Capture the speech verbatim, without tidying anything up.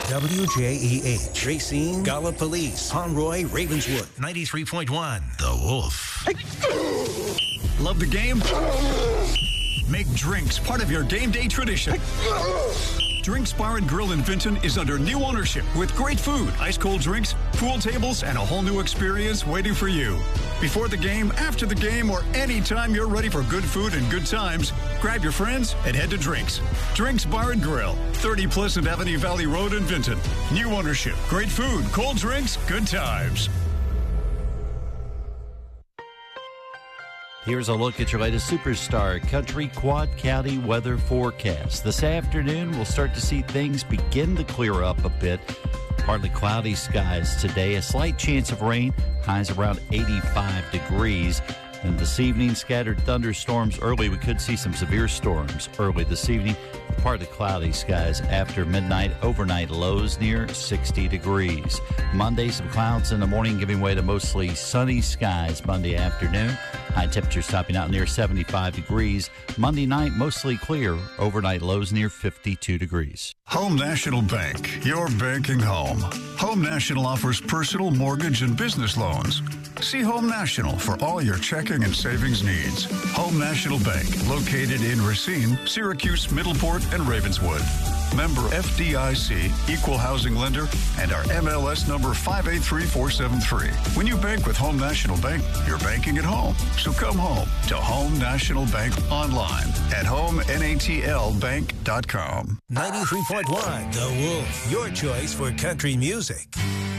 W J E H, Racine, Gallipolis, Conroy, Ravenswood, ninety-three point one, The Wolf. Love the game? Make drinks part of your game day tradition. Drinks Bar and Grill in Vinton is under new ownership with great food, ice-cold drinks, pool tables, and a whole new experience waiting for you. Before the game, after the game, or anytime you're ready for good food and good times, grab your friends and head to Drinks. Drinks Bar and Grill, thirty Pleasant Avenue Valley Road in Vinton. New ownership, great food, cold drinks, good times. Here's a look at your latest Superstar Country Quad County weather forecast. This afternoon, we'll start to see things begin to clear up a bit. Partly cloudy skies today, a slight chance of rain, highs around eighty-five degrees. And this evening, scattered thunderstorms early. We could see some severe storms early this evening. Partly cloudy skies after midnight, overnight lows near sixty degrees. Monday, some clouds in the morning, giving way to mostly sunny skies Monday afternoon. High temperatures topping out near seventy-five degrees. Monday night, mostly clear. Overnight lows near fifty-two degrees. Home National Bank, your banking home. Home National offers personal, mortgage, and business loans. See Home National for all your checking and savings needs. Home National Bank, located in Racine, Syracuse, Middleport, and Ravenswood. Member F D I C, equal housing lender, and our M L S number five eight three four seven three. When you bank with Home National Bank, you're banking at home. So come home to Home National Bank online at home natl bank dot com. ninety-three point one, The Wolf, your choice for country music.